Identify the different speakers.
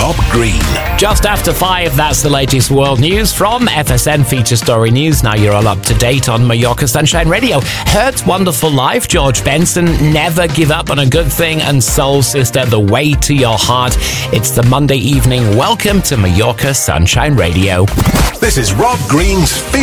Speaker 1: Rob Green.
Speaker 2: Just after 5, that's the latest world news from FSN Feature Story News. Now you're all up to date on Mallorca Sunshine Radio. Hurt's Wonderful Life, George Benson, Never Give Up on a Good Thing, and Soul Sister, The Way to Your Heart. It's the Monday evening. Welcome to Mallorca Sunshine Radio.
Speaker 1: This is Rob Green's